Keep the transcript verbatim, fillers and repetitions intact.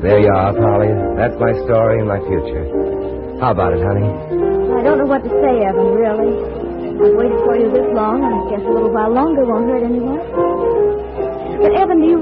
There you are, Polly. That's my story and my future. How about it, honey? I don't know what to say, Evan, really. I've waited for you this long, and I guess a little while longer won't hurt anyone. But, Evan, do you